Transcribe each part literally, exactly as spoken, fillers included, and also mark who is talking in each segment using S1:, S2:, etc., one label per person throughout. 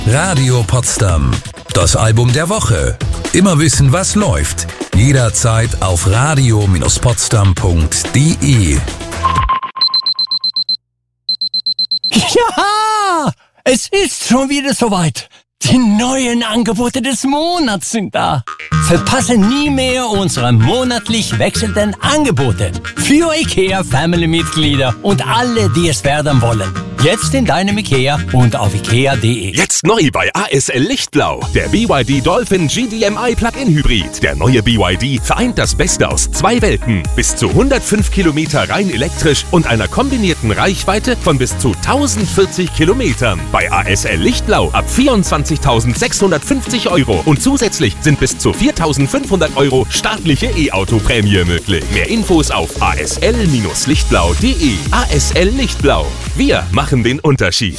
S1: Radio Potsdam. Das Album der Woche. Immer wissen, was läuft. Jederzeit auf radio Potsdam punkt de.
S2: Ja, es ist schon wieder soweit. Die neuen Angebote des Monats sind da. Verpasse nie mehr unsere monatlich wechselnden Angebote für IKEA-Family-Mitglieder und alle, die es werden wollen. Jetzt in deinem IKEA und auf ikea punkt de.
S3: Jetzt neu bei A S L Lichtblau. Der B Y D Dolphin G D M I Plug-in Hybrid. Der neue B Y D vereint das Beste aus zwei Welten. Bis zu hundertfünf Kilometer rein elektrisch und einer kombinierten Reichweite von bis zu tausendvierzig Kilometern. Bei A S L Lichtblau ab vierundzwanzigtausendsechshundertfünfzig Euro. Und zusätzlich sind bis zu viertausendfünfhundert Euro staatliche E-Auto-Prämie möglich. Mehr Infos auf a s l lichtblau punkt de. A S L Lichtblau. Wir machen den Unterschied.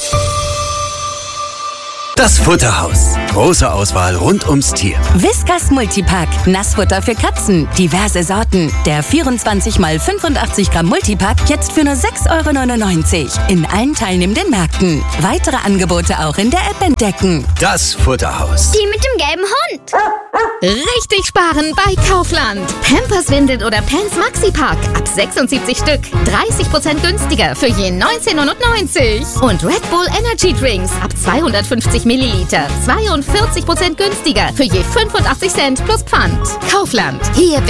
S4: Das Futterhaus. Große Auswahl rund ums Tier.
S5: Whiskas Multipack. Nassfutter für Katzen. Diverse Sorten. Der vierundzwanzig mal fünfundachtzig Gramm Multipack jetzt für nur sechs Euro neunundneunzig. In allen teilnehmenden Märkten. Weitere Angebote auch in der App entdecken.
S4: Das Futterhaus.
S6: Die mit dem gelben Hund.
S7: Richtig sparen bei Kaufland. Pampers Windeln oder Pants Maxi-Pack. Ab sechsundsiebzig Stück. dreißig Prozent günstiger für je neunzehn neunundneunzig. Und Red Bull Energy Drinks ab zweihundertfünfzig Milliliter. zweiundvierzig Prozent günstiger für je fünfundachtzig Cent plus Pfand. Kaufland. Hier